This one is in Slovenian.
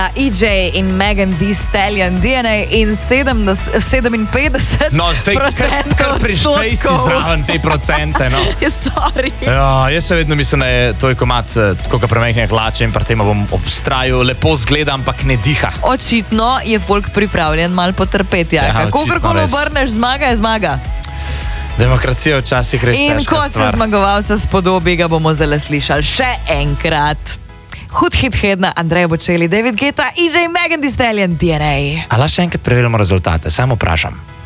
EJ in Megan Thee Stallion, DNA in 57%. No, zdaj kar prištej si zraven te procente. No. Sorry. Ja, jaz se vedno mislim, da je tvoj komad tako kot premehne hlače in pri tem bom obstrajal, lepo zgleda, ampak ne diha. Očitno je folk pripravljen malo potrpeti. Ja, kakorkoli obrneš, zmaga je zmaga. Demokracija včasih res težka stvar. In kot se zmagovalca spodobi, ga bomo zdaj slišali še enkrat. Hud hit tedna, Andrej Bocelli, David Guetta, EJ, Megan Thee Stallion, DNA. A lahko še enkrat preverimo rezultate, samo vprašam.